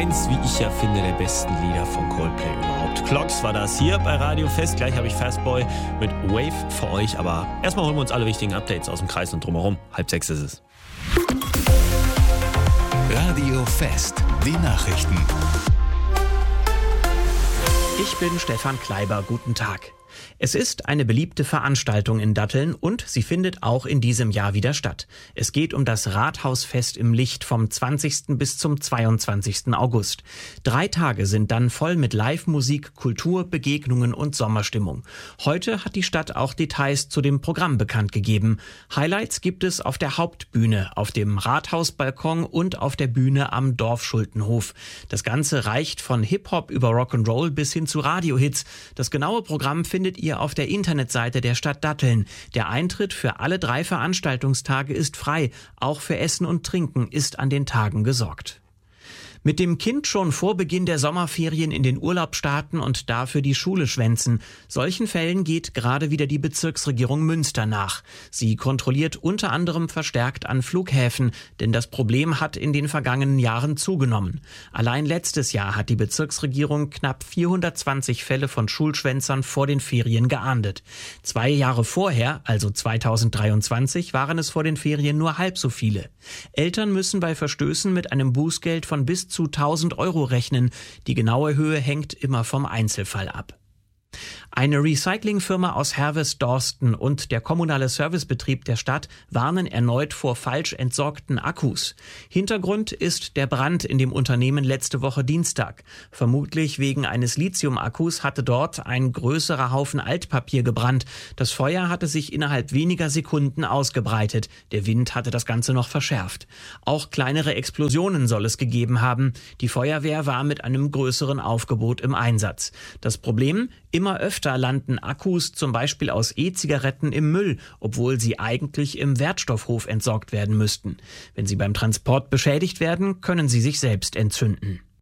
eins, wie ich ja finde, der besten Lieder von Coldplay überhaupt. Clocks war das hier bei Radio Fest. Gleich habe ich Fastboy mit Wave für euch. Aber erstmal holen wir uns alle wichtigen Updates aus dem Kreis und drumherum. 5:30 ist es. Radio Fest, die Nachrichten. Ich bin Stefan Kleiber, guten Tag. Es ist eine beliebte Veranstaltung in Datteln und sie findet auch in diesem Jahr wieder statt. Es geht um das Rathausfest im Licht vom 20. bis zum 22. August. 3 Tage sind dann voll mit Live-Musik, Kultur, Begegnungen und Sommerstimmung. Heute hat die Stadt auch Details zu dem Programm bekannt gegeben. Highlights gibt es auf der Hauptbühne, auf dem Rathausbalkon und auf der Bühne am Dorfschultenhof. Das Ganze reicht von Hip-Hop über Rock'n'Roll bis hin zu Radiohits. Das genaue Programm findet ihr auf der Internetseite der Stadt Datteln. Der Eintritt für alle 3 Veranstaltungstage ist frei. Auch für Essen und Trinken ist an den Tagen gesorgt. Mit dem Kind schon vor Beginn der Sommerferien in den Urlaub starten und dafür die Schule schwänzen. Solchen Fällen geht gerade wieder die Bezirksregierung Münster nach. Sie kontrolliert unter anderem verstärkt an Flughäfen, denn das Problem hat in den vergangenen Jahren zugenommen. Allein letztes Jahr hat die Bezirksregierung knapp 420 Fälle von Schulschwänzern vor den Ferien geahndet. 2 Jahre vorher, also 2023, waren es vor den Ferien nur halb so viele. Eltern müssen bei Verstößen mit einem Bußgeld von bis zu 1.000 Euro rechnen. Die genaue Höhe hängt immer vom Einzelfall ab. Eine Recyclingfirma aus Herwes-Dorsten und der kommunale Servicebetrieb der Stadt warnen erneut vor falsch entsorgten Akkus. Hintergrund ist der Brand in dem Unternehmen letzte Woche Dienstag. Vermutlich wegen eines Lithium-Akkus hatte dort ein größerer Haufen Altpapier gebrannt. Das Feuer hatte sich innerhalb weniger Sekunden ausgebreitet. Der Wind hatte das Ganze noch verschärft. Auch kleinere Explosionen soll es gegeben haben. Die Feuerwehr war mit einem größeren Aufgebot im Einsatz. Das Problem: immer öfter landen Akkus zum Beispiel aus E-Zigaretten im Müll, obwohl sie eigentlich im Wertstoffhof entsorgt werden müssten. Wenn sie beim Transport beschädigt werden, können sie sich selbst entzünden.